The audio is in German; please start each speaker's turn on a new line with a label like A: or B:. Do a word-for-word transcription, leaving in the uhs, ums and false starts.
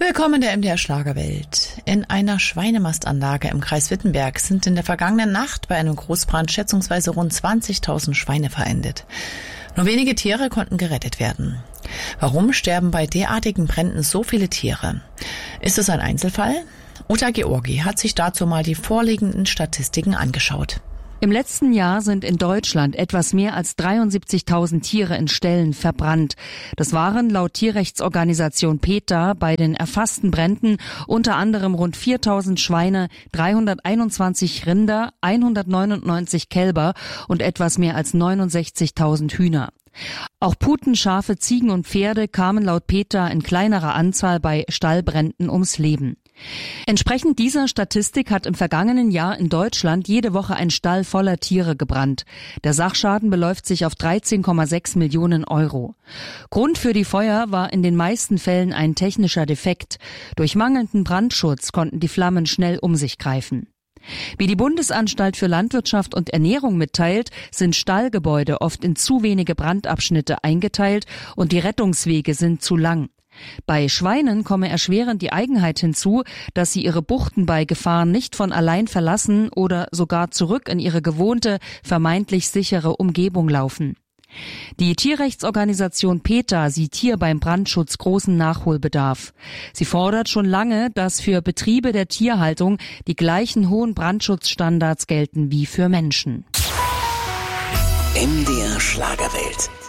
A: Willkommen in der M D R Schlagerwelt. In einer Schweinemastanlage im Kreis Wittenberg sind in der vergangenen Nacht bei einem Großbrand schätzungsweise rund zwanzigtausend Schweine verendet. Nur wenige Tiere konnten gerettet werden. Warum sterben bei derartigen Bränden so viele Tiere? Ist es ein Einzelfall? Uta Georgi hat sich dazu mal die vorliegenden Statistiken angeschaut.
B: Im letzten Jahr sind in Deutschland etwas mehr als dreiundsiebzigtausend Tiere in Ställen verbrannt. Das waren laut Tierrechtsorganisation PETA bei den erfassten Bränden unter anderem rund viertausend Schweine, dreihunderteinundzwanzig Rinder, hundertneunundneunzig Kälber und etwas mehr als neunundsechzigtausend Hühner. Auch Puten, Schafe, Ziegen und Pferde kamen laut PETA in kleinerer Anzahl bei Stallbränden ums Leben. Entsprechend dieser Statistik hat im vergangenen Jahr in Deutschland jede Woche ein Stall voller Tiere gebrannt. Der Sachschaden beläuft sich auf dreizehn Komma sechs Millionen Euro. Grund für die Feuer war in den meisten Fällen ein technischer Defekt. Durch mangelnden Brandschutz konnten die Flammen schnell um sich greifen. Wie die Bundesanstalt für Landwirtschaft und Ernährung mitteilt, sind Stallgebäude oft in zu wenige Brandabschnitte eingeteilt und die Rettungswege sind zu lang. Bei Schweinen komme erschwerend die Eigenheit hinzu, dass sie ihre Buchten bei Gefahren nicht von allein verlassen oder sogar zurück in ihre gewohnte, vermeintlich sichere Umgebung laufen. Die Tierrechtsorganisation PETA sieht hier beim Brandschutz großen Nachholbedarf. Sie fordert schon lange, dass für Betriebe der Tierhaltung die gleichen hohen Brandschutzstandards gelten wie für Menschen.
C: M D R Schlagerwelt.